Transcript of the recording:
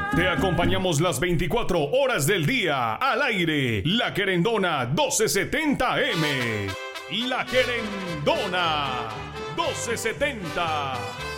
Te acompañamos las 24 horas del día al aire. La Querendona 1270M. La Querendona 1270.